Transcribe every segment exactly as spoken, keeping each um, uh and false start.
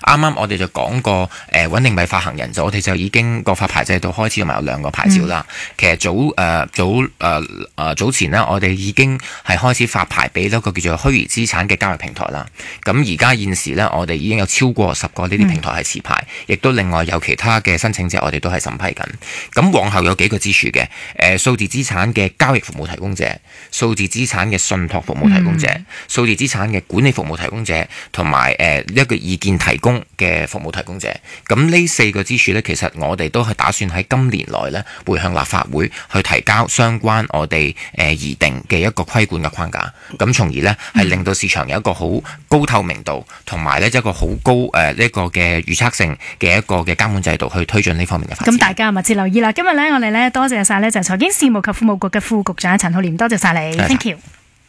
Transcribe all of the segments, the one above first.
啱啱我哋就講過誒穩定幣發行人就我哋就已經個發牌制度開始，同埋有兩個牌照啦。嗯、其實早誒、呃、早誒誒、呃、早前呢，我哋已經係開始發牌俾一個叫做虛擬資產嘅交易平台啦。咁而家現時呢，我哋已經有超過十個呢啲平台係持牌，亦、嗯、都另外有其他嘅申請者，我哋都係審批緊。咁往後有幾個支柱嘅誒數字資產嘅交易服務提供者、數字資產嘅信託服務提供者、嗯、數字資產嘅管理服務提供者，同埋誒一個意見提供嘅服務提供者。咁呢四個支柱呢，其實我哋都係打算喺今年內呢，會向立法會去提交相關我哋誒擬定嘅一個規管嘅框架。咁從而呢，係令到市場有一個好高透明度，同埋呢一個好高誒呢、呃、一個嘅預測性嘅一個嘅監管制度去推進呢方面嘅發展。 咁大家密切留意啦。今日呢，我哋呢多謝晒呢就係財經事務及庫務局嘅副局長陳浩濂，多謝晒你 ，thank you。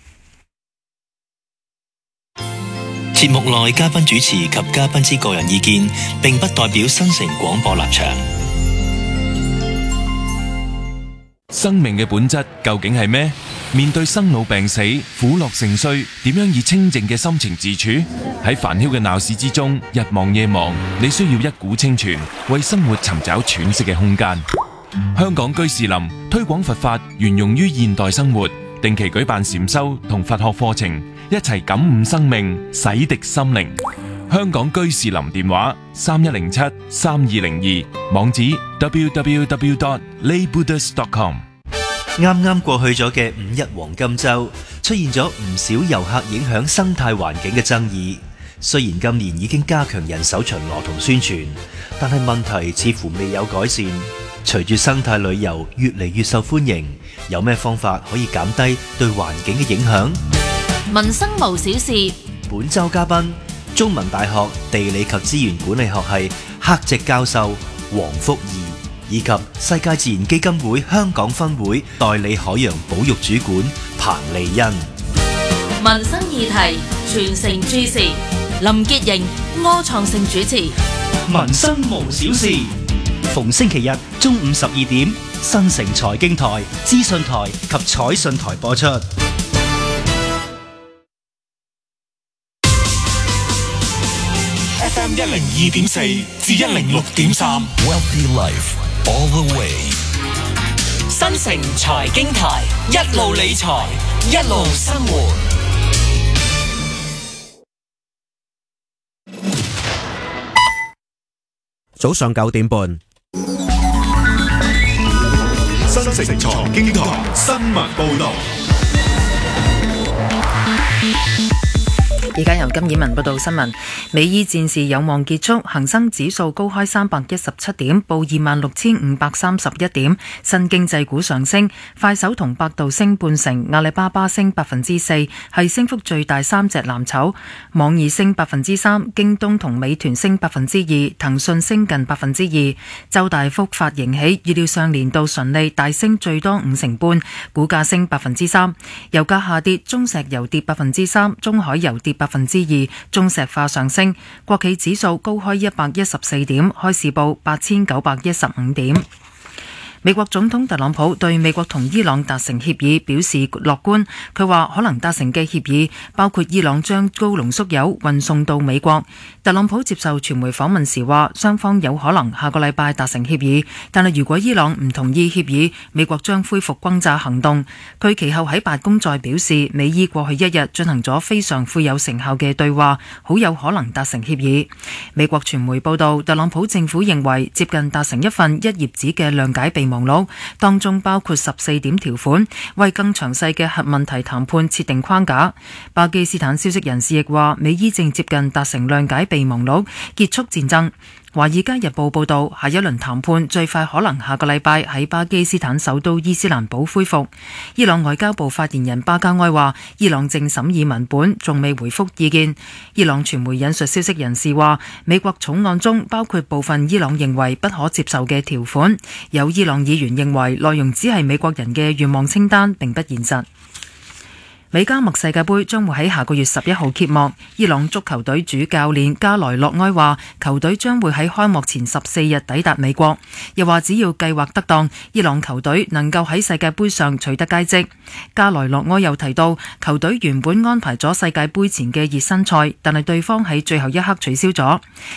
節目內嘉賓主持及嘉賓之個人意見，並不代表新城廣播立場。 生命嘅本質究竟係咩？面對生老病死、苦樂盛衰，點樣以清靜嘅心情自處？喺煩囂嘅鬧市之中，日忙夜忙，你需要一股清泉，為生活尋找喘息嘅空間。香港居士林推廣佛法，沿用於現代生活，定期舉辦禪修同佛學課程，一齊感悟生命，洗滌心靈。香港居士林電話三一零七三二零二，網址 double-u double-u double-u dot lay buddhist dot com。 啱啱過去咗嘅五一黃金週，出現咗唔少遊客影響生態環境嘅爭議。雖然今年已經加強人手巡邏同宣傳，但係問題似乎未有改善。隨住生態旅遊越嚟越受歡迎，有咩方法可以減低對環境嘅影響？ 民生無小事。 本周嘉賓，中文大學地理及資源管理學系客席教授黃福義，以及世界自然基金會香港分會代理海洋保育主管彭麗欣。 民生議題全城注視，林潔瑩、柯創盛主持。 民生無小事，逢星期日中午十二點，新城財經台、資訊台及彩訊台播出。 F M 一零二點四至一零六點三 ，Wealthy Life all the way。 新城財經台，一路理財，一路生活。 早上九點半， 新城財經台新聞報道。 而家由金燕文報道新聞。美伊戰事有望結束，恒生指數高開三百一十七點，報二萬六千五百三十一點。新經濟股上升，快手同百度升半成，阿里巴巴升百分之四，係升幅最大三隻藍籌。網易升百分之三，京東同美團升百分之二，騰訊升近百分之二。周大福發盈喜，預料上年度純利大升最多五成半，股價升百分之三。油價下跌，中石油跌百分之三，中海油跌百分之二，中石化上升。國企指數高開一百一十四點，開市報八千九百一十五點。美國總統特朗普對美國同伊朗達成協議表示樂觀，佢話可能達成嘅協議包括伊朗將高濃縮鈾運送到美國。特朗普接受傳媒訪問時話，雙方有可能下個禮拜達成協議，但係如果伊朗唔同意協議，美國將恢復轟炸行動。佢其後喺白宮再表示，美伊過去一日進行咗非常富有成效嘅對話，好有可能達成協議。美國傳媒報道，特朗普政府認為接近達成一份一頁紙嘅諒解備忘錄，當中包括十四點條款，為更詳細嘅核問題談判設定框架。巴基斯坦消息人士亦話，美伊正接近達成諒解備忘錄，結束戰爭。華爾街日報報道，下一輪談判最快可能下個禮拜喺巴基斯坦首都伊斯蘭堡恢復。伊朗外交部發言人巴加埃話，伊朗正審議文本，仲未回覆意見。伊朗傳媒引述消息人士話，美國草案中包括部分伊朗認為不可接受嘅條款，有伊朗議員認為內容只係美國人嘅願望清單，並不現實。美加墨世界盃將會喺下個月十一號揭幕。伊朗足球隊主教練加萊諾埃話，球隊將會喺開幕前十四日抵達美國，又話只要計劃得當，伊朗球隊能夠喺世界盃上取得佳績。加萊諾埃又提到，球隊原本安排咗世界盃前嘅熱身賽，但係對方喺最後一刻取消咗。